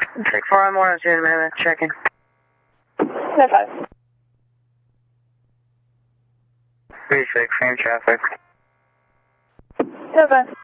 Take 4 on 102 in a minute, checking. No 5. 36, same traffic. No 5.